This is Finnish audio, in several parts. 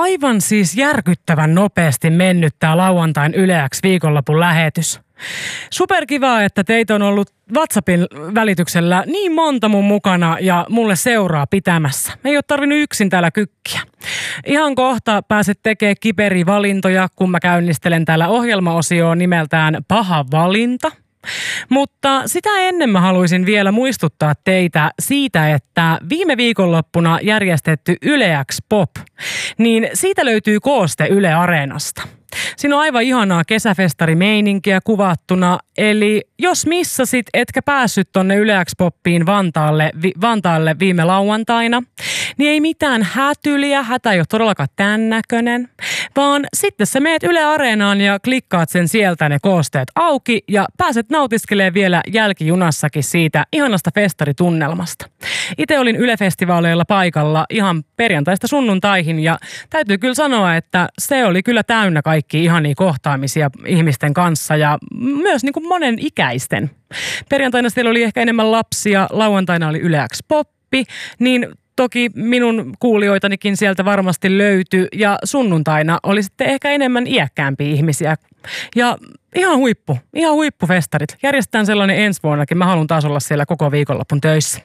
Aivan siis järkyttävän nopeasti mennyt tää lauantain Yle X viikonlopun lähetys. Superkivaa, että teitä on ollut WhatsAppin välityksellä niin monta mun mukana ja mulle seuraa pitämässä. Ei ole tarvinnut yksin täällä kykkiä. Ihan kohta pääset tekemään kiperiä valintoja, kun mä käynnistelen täällä ohjelmaosioon nimeltään Paha valinta. Mutta sitä ennen mä haluaisin vielä muistuttaa teitä siitä, että viime viikonloppuna järjestetty Yle X Pop, niin siitä löytyy kooste Yle Areenasta. Siinä on aivan ihanaa kesäfestarimeininkiä kuvattuna, eli jos missasit, etkä päässyt tonne Yle X Poppiin Vantaalle viime lauantaina, niin ei mitään hätyliä, hätä ei ole todellakaan tämän näköinen, vaan sitten sä meet Yle Areenaan ja klikkaat sen sieltä ne koosteet auki ja pääset nautiskelemaan vielä jälkijunassakin siitä ihanasta festaritunnelmasta. Itse olin Yle-festivaaleilla paikalla ihan perjantaista sunnuntaihin ja täytyy kyllä sanoa, että se oli kyllä täynnä kaikki ihania kohtaamisia ihmisten kanssa ja myös niin kuin monen ikäisten. Perjantaina siellä oli ehkä enemmän lapsia, lauantaina oli Yle X Poppi, niin toki minun kuulijoitanikin sieltä varmasti löytyi ja sunnuntaina oli sitten ehkä enemmän iäkkäämpiä ihmisiä. Ja ihan huippufestarit. Järjestetään sellainen ensi vuonnakin. Mä haluan taas olla siellä koko viikonloppun töissä.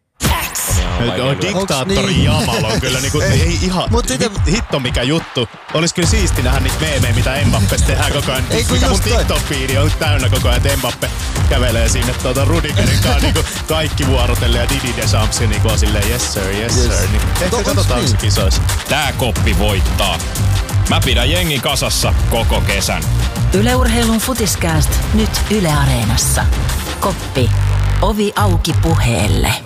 Diktaattori Jamal on kyllä niinku, ei ihan, hitto mikä juttu. Olis kyllä siisti nähdä niitä meemejä, mitä Mbappes tehdään koko ajan. Mikä mun TikTok-fiidi on täynnä koko ajan, että Mbappe kävelee sinne Rudigerin kanssa niinku kaikki vuorotelle ja Didi Desampsi niinku on silleen yes sir. Niin, ehkä katsotaan se kisoissa. Tää koppi voittaa. Mä pidän jengin kasassa koko kesän. Yle Urheilun Futiskääst nyt Yle Areenassa. Koppi. Ovi auki puheelle.